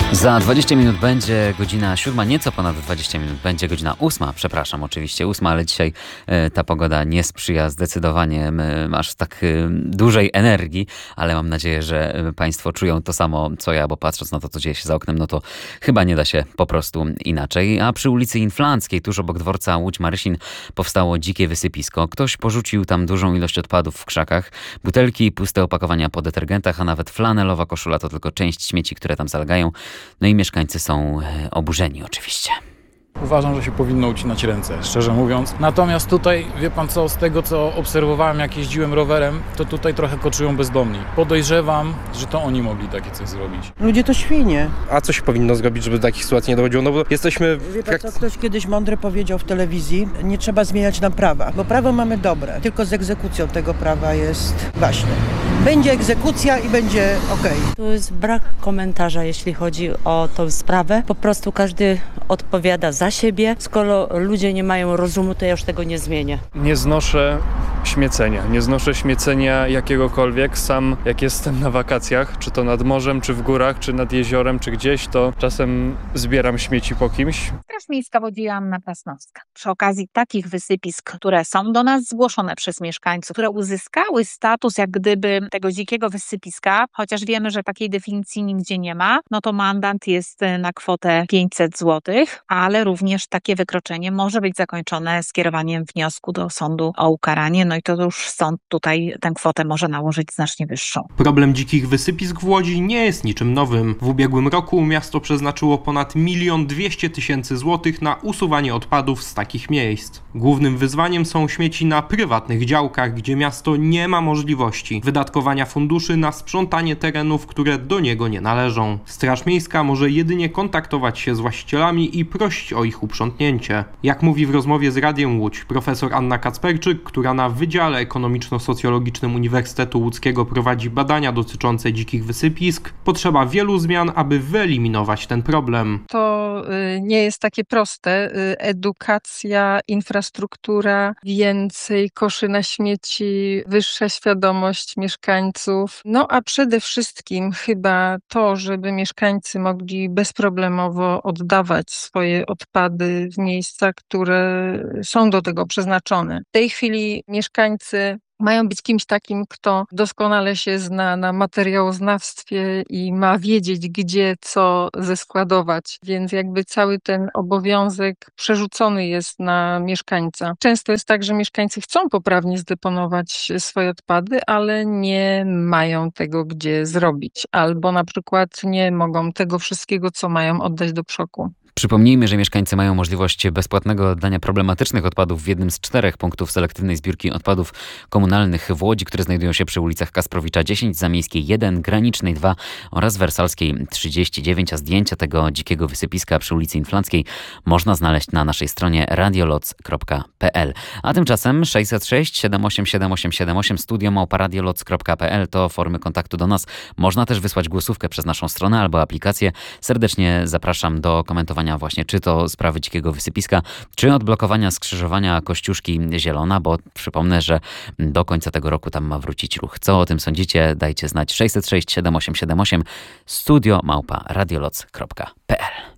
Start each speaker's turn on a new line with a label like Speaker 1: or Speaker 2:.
Speaker 1: Za 20 minut będzie godzina 7, nieco ponad 20 minut będzie godzina 8, przepraszam, oczywiście 8, ale dzisiaj ta pogoda nie sprzyja zdecydowanie aż tak dużej energii, ale mam nadzieję, że Państwo czują to samo co ja, bo patrząc na to, co dzieje się za oknem, no to chyba nie da się po prostu inaczej. A przy ulicy Inflanckiej, tuż obok dworca Łódź-Marysin, powstało dzikie wysypisko. Ktoś porzucił tam dużą ilość odpadów w krzakach, butelki, puste opakowania po detergentach, a nawet flanelowa koszula to tylko część śmieci, które tam zalegają. No i mieszkańcy są oburzeni oczywiście.
Speaker 2: Uważam, że się powinno ucinać ręce, szczerze mówiąc. Natomiast tutaj, wie pan co, z tego co obserwowałem, jak jeździłem rowerem, to tutaj trochę koczują bezdomni. Podejrzewam, że to oni mogli takie coś zrobić.
Speaker 3: Ludzie to świnie.
Speaker 4: A co się powinno zrobić, żeby do takich sytuacji nie dochodziło? No bo jesteśmy...
Speaker 3: Wie pan co, ktoś kiedyś mądre powiedział w telewizji, nie trzeba zmieniać nam prawa, bo prawo mamy dobre, tylko z egzekucją tego prawa jest właśnie. Będzie egzekucja i będzie okej.
Speaker 5: Tu jest brak komentarza, jeśli chodzi o tą sprawę. Po prostu każdy odpowiada za siebie. Skoro ludzie nie mają rozumu, to ja już tego nie zmienię.
Speaker 6: Nie znoszę śmiecenia. Nie znoszę śmiecenia jakiegokolwiek. Sam jak jestem na wakacjach, czy to nad morzem, czy w górach, czy nad jeziorem, czy gdzieś, to czasem zbieram śmieci po kimś.
Speaker 7: Straż Miejska Wodzianna Krasnowska. Przy okazji takich wysypisk, które są do nas zgłoszone przez mieszkańców, które uzyskały status jak gdyby tego dzikiego wysypiska, chociaż wiemy, że takiej definicji nigdzie nie ma, no to mandat jest na kwotę 500 zł, ale również takie wykroczenie może być zakończone skierowaniem wniosku do sądu o ukaranie, no i to już sąd tutaj tę kwotę może nałożyć znacznie wyższą.
Speaker 8: Problem dzikich wysypisk w Łodzi nie jest niczym nowym. W ubiegłym roku miasto przeznaczyło ponad 1 200 000 złotych na usuwanie odpadów z takich miejsc. Głównym wyzwaniem są śmieci na prywatnych działkach, gdzie miasto nie ma możliwości wydatkowania funduszy na sprzątanie terenów, które do niego nie należą. Straż Miejska może jedynie kontaktować się z właścicielami i prosić o ich uprzątnięcie. Jak mówi w rozmowie z Radiem Łódź profesor Anna Kacperczyk, która na Wydziale Ekonomiczno-Socjologicznym Uniwersytetu Łódzkiego prowadzi badania dotyczące dzikich wysypisk, potrzeba wielu zmian, aby wyeliminować ten problem.
Speaker 9: To nie jest takie proste. Edukacja, infrastruktura, więcej koszy na śmieci, wyższa świadomość mieszkańców. No a przede wszystkim chyba to, żeby mieszkańcy mogli bezproblemowo oddawać swoje odpady w miejsca, które są do tego przeznaczone. W tej chwili mieszkańcy mają być kimś takim, kto doskonale się zna na materiałoznawstwie i ma wiedzieć, gdzie co zeskładować. Więc jakby cały ten obowiązek przerzucony jest na mieszkańca. Często jest tak, że mieszkańcy chcą poprawnie zdeponować swoje odpady, ale nie mają tego, gdzie zrobić. Albo na przykład nie mogą tego wszystkiego, co mają, oddać do przoku.
Speaker 1: Przypomnijmy, że mieszkańcy mają możliwość bezpłatnego oddania problematycznych odpadów w jednym z 4 punktów selektywnej zbiórki odpadów komunalnych w Łodzi, które znajdują się przy ulicach Kasprowicza 10, Zamiejskiej 1, Granicznej 2 oraz Wersalskiej 39, a zdjęcia tego dzikiego wysypiska przy ulicy Inflanckiej można znaleźć na naszej stronie radioloc.pl. A tymczasem 606 78 7878 studio@radioloc.pl to formy kontaktu do nas. Można też wysłać głosówkę przez naszą stronę albo aplikację. Serdecznie zapraszam do komentowania właśnie czy to sprawy dzikiego wysypiska, czy odblokowania skrzyżowania Kościuszki Zielona, bo przypomnę, że do końca tego roku tam ma wrócić ruch. Co o tym sądzicie? Dajcie znać 606 7878 studio@radioloc.pl.